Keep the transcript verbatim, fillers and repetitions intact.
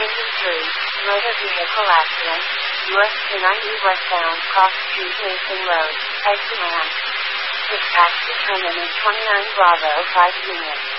Industry, motor vehicle accident, U S two ninety westbound cross street Racing Road, exit ramp. Dispatch determined in twenty-nine Bravo five units.